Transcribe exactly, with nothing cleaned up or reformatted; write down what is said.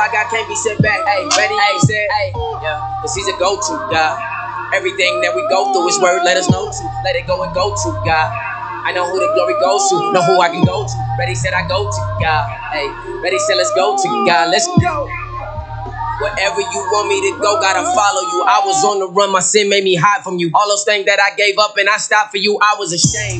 I got can't be set back. Hey, ready, hey, said, hey, yeah, cause he's a go-to, God. Everything that we go through, his word let us know to. Let it go and go to, God. I know who the glory goes to, know who I can go to. Ready said I go to, God. Hey, ready said let's go to, God. Let's go. Wherever you want me to go, gotta follow you. I was on the run, my sin made me hide from you. All those things that I gave up and I stopped for you, I was ashamed.